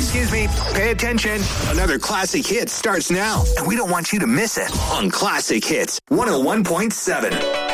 Excuse me, pay attention. Another Classic Hits starts now, and we don't want you to miss it on Classic Hits 101.7.